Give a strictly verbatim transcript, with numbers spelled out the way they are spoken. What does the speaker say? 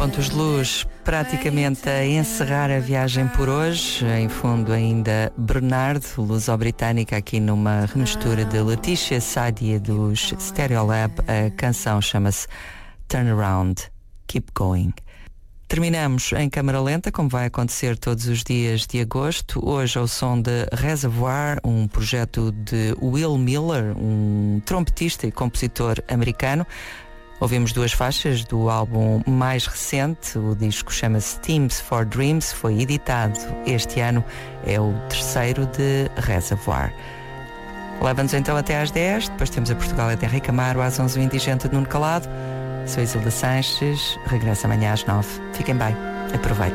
pontos de luz, praticamente a encerrar a viagem por hoje. Em fundo ainda Bernard, luso-britânica, aqui numa remistura de Letícia Sadia dos Stereolab. A canção chama-se Turn Around, Keep Going. Terminamos em câmara lenta, como vai acontecer todos os dias de agosto. Hoje ao som de Reservoir, um projeto de Will Miller, um trompetista e compositor americano. Ouvimos duas faixas do álbum mais recente. O disco chama-se Themes for Dreams, foi editado este ano, é o terceiro de Reservoir. Leva-nos então até às dez, depois temos a Portugal até Henrique Amaro, às onze e vinte gente de Nuno Calado. Sou Isilda Sanches, regresso amanhã às nove. Fiquem bem, aproveitem.